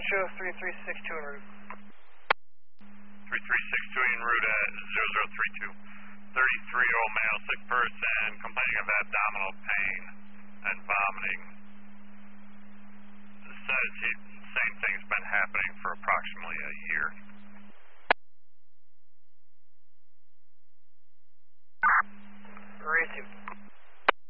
show 3362 en route. 3362 en route at 0032. 33-year-old male, sick person, complaining of abdominal pain and vomiting. Says same thing's been happening for approximately a year.